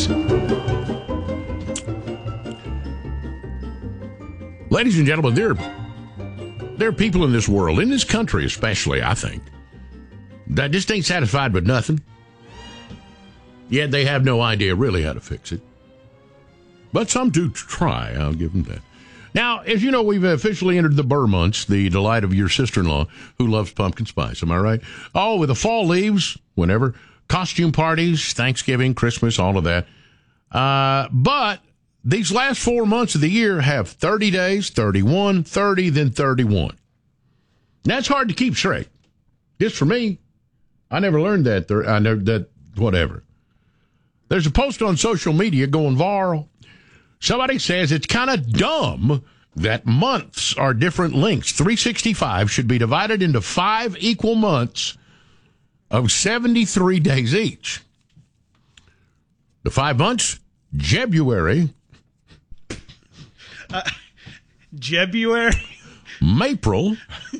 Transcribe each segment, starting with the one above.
Ladies and gentlemen, there are people in this world, in this country especially, I think, that just ain't satisfied with nothing. Yet they have no idea really how to fix it. But some do try, I'll give them that. Now, as you know, we've officially entered the Burr months, the delight of your sister-in-law who loves pumpkin spice. Am I right? Oh, with the fall leaves, whenever, costume parties, Thanksgiving, Christmas, all of that. But these last 4 months of the year have 30 days, 31, 30, then 31. That's hard to keep straight. Just for me, I never learned that. I know that, whatever. There's a post on social media going viral. Somebody says it's kind of dumb that months are different lengths. 365 should be divided into 5 equal months of 73 days each. The 5 months, Jebuary. Jebuary? Mapril.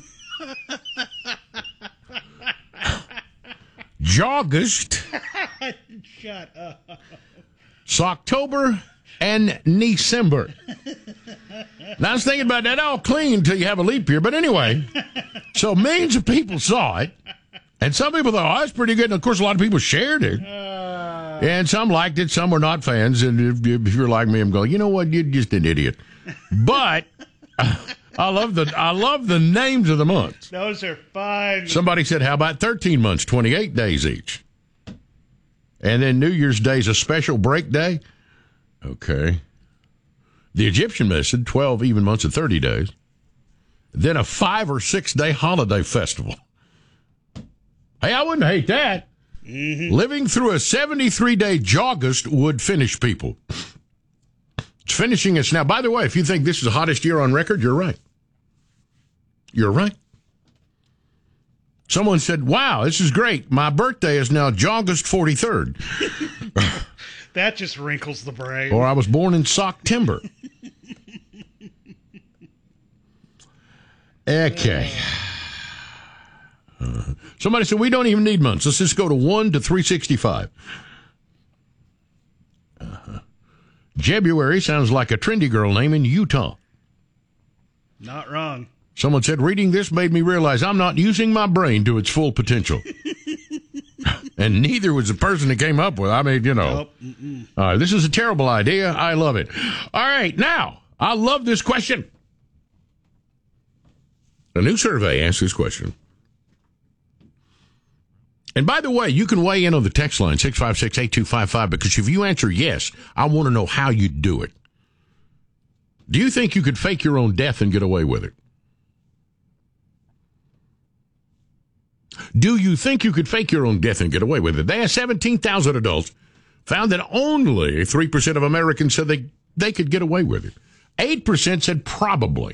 Jawgust. Shut up. October and December. Now I was thinking about that all clean until you have a leap year. But anyway, so millions of people saw it. And some people thought, oh, that's pretty good. And of course, a lot of people shared it. And some liked it. Some were not fans. And if you're like me, I'm going, you know what? You're just an idiot. But I love the names of the months. Those are fun. Somebody said, how about 13 months, 28 days each? And then New Year's Day is a special break day. Okay. The Egyptian method, 12 even months of 30 days. Then a 5 or 6 day holiday festival. Hey, I wouldn't hate that. Mm-hmm. Living through a 73-day Jawgust would finish people. It's finishing us now. By the way, if you think this is the hottest year on record, you're right. You're right. Someone said, wow, this is great. My birthday is now August 43rd. That just wrinkles the brain. Or I was born in Sock-timber. Okay. Somebody said, we don't even need months. Let's just go to 1 to 365. Jebuary sounds like a trendy girl name in Utah. Not wrong. Someone said, reading this made me realize I'm not using my brain to its full potential. And neither was the person that came up with it. I mean, you know. Nope. This is a terrible idea. I love it. All right, now, I love this question. A new survey asks this question. And by the way, you can weigh in on the text line, 656-8255, because if you answer yes, I want to know how you do it. Do you think you could fake your own death and get away with it? Do you think you could fake your own death and get away with it? They asked 17,000 adults, found that only 3% of Americans said they could get away with it. 8% said probably.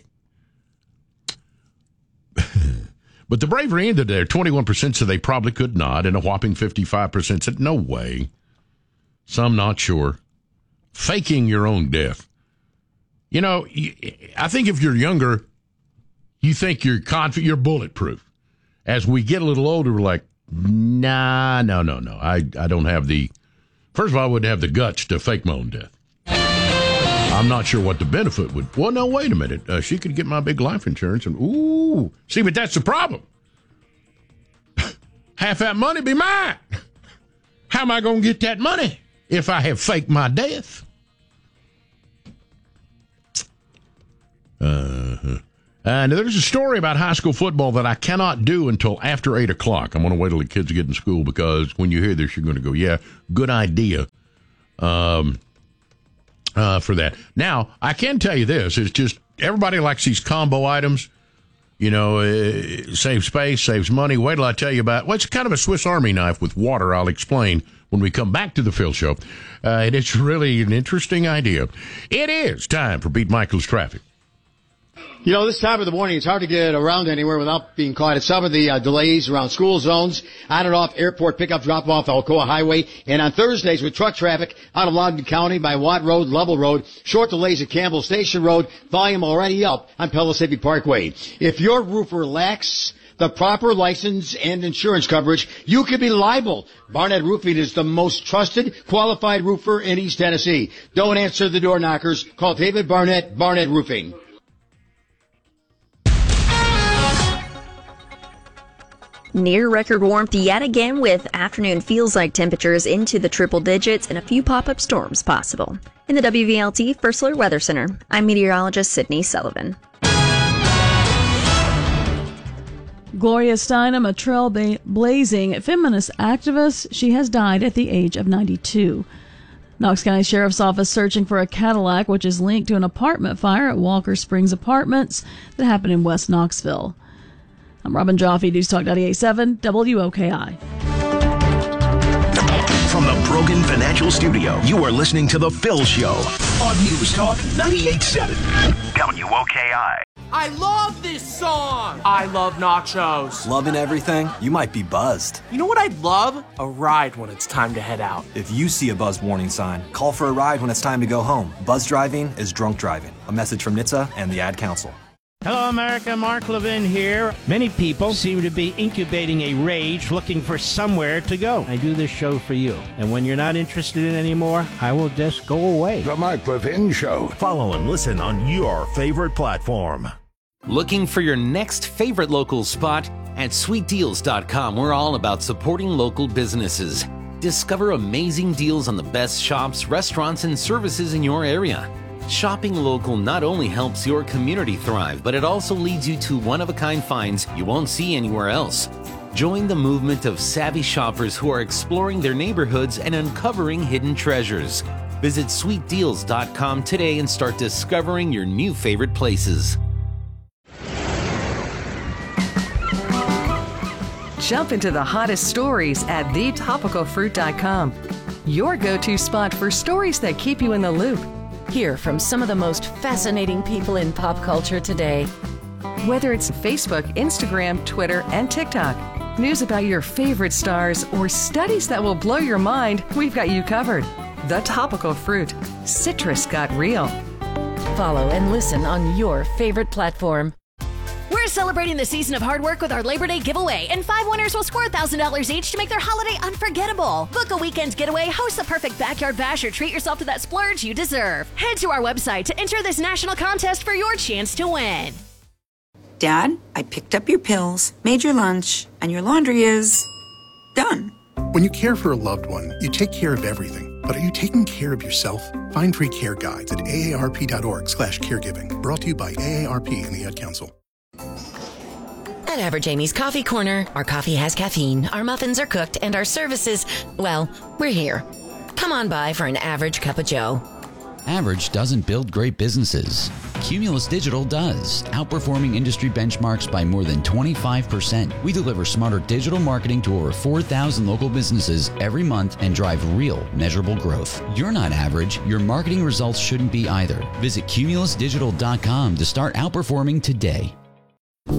But the bravery ended there. 21% said they probably could not, and a whopping 55% said no way. Some not sure. Faking your own death. You know, I think if you're younger, you think you're confident, you're bulletproof. As we get a little older, we're like, nah, no. I don't have the, first of all, I wouldn't have the guts to fake my own death. I'm not sure what the benefit would. Well, no, wait a minute. She could get my big life insurance and, ooh. See, but that's the problem. Half that money be mine. How am I going to get that money if I have faked my death? And there's a story about high school football that I cannot do until after 8 o'clock. I'm going to wait till the kids get in school because when you hear this, you're going to go, yeah, good idea. For that. Now, I can tell you this. It's just everybody likes these combo items. You know, saves space, saves money. Wait till I tell you about, well, it's kind of a Swiss Army knife with water. I'll explain when we come back to the Phil Show. And it's really an interesting idea. It is time for Beat Michael's Traffic. You know, this time of the morning, it's hard to get around anywhere without being caught at some of the delays around school zones, on and off airport pickup drop-off Alcoa Highway, and on Thursdays with truck traffic out of Loudon County by Watt Road, Level Road, short delays at Campbell Station Road, volume already up on Pellissippi Parkway. If your roofer lacks the proper license and insurance coverage, you could be liable. Barnett Roofing is the most trusted, qualified roofer in East Tennessee. Don't answer the door knockers. Call David Barnett, Barnett Roofing. Near record warmth yet again, with afternoon feels-like temperatures into the triple digits and a few pop-up storms possible. In the WVLT First Alert Weather Center, I'm meteorologist Sydney Sullivan. Gloria Steinem, a trailblazing feminist activist, she has died at the age of 92. Knox County Sheriff's Office searching for a Cadillac which is linked to an apartment fire at Walker Springs Apartments that happened in West Knoxville. I'm Robin Joffe, News Talk 98.7 WOKI. From the Brogan Financial Studio, you are listening to The Phil Show on News Talk 98.7 WOKI. I love this song! I love nachos. Loving everything? You might be buzzed. You know what I'd love? A ride when it's time to head out. If you see a buzz warning sign, call for a ride when it's time to go home. Buzz driving is drunk driving. A message from NHTSA and the Ad Council. Hello, America. Mark Levin here. Many people seem to be incubating a rage looking for somewhere to go. I do this show for you. And when you're not interested in it anymore, I will just go away. The Mark Levin Show. Follow and listen on your favorite platform. Looking for your next favorite local spot? At sweetdeals.com, we're all about supporting local businesses. Discover amazing deals on the best shops, restaurants, and services in your area. Shopping local not only helps your community thrive, but it also leads you to one-of-a-kind finds you won't see anywhere else. Join the movement of savvy shoppers who are exploring their neighborhoods and uncovering hidden treasures. Visit sweetdeals.com today and start discovering your new favorite places. Jump into the hottest stories at thetopicalfruit.com. Your go-to spot for stories that keep you in the loop. Hear from some of the most fascinating people in pop culture today. Whether it's Facebook, Instagram, Twitter, and TikTok, news about your favorite stars, or studies that will blow your mind, we've got you covered. The Topical Fruit. Citrus got real. Follow and listen on your favorite platform. We're celebrating the season of hard work with our Labor Day giveaway, and 5 winners will score $1,000 each to make their holiday unforgettable. Book a weekend getaway, host the perfect backyard bash, or treat yourself to that splurge you deserve. Head to our website to enter this national contest for your chance to win. Dad, I picked up your pills, made your lunch, and your laundry is done. When you care for a loved one, you take care of everything. But are you taking care of yourself? Find free care guides at aarp.org/caregiving. Brought to you by AARP and the Ad Council. At Average Amy's Coffee Corner, our coffee has caffeine, our muffins are cooked, and our services, well, we're here. Come on by for an average cup of joe. Average doesn't build great businesses. Cumulus Digital does, outperforming industry benchmarks by more than 25%. We deliver smarter digital marketing to over 4,000 local businesses every month and drive real, measurable growth. You're not average. Your marketing results shouldn't be either. Visit cumulusdigital.com to start outperforming today.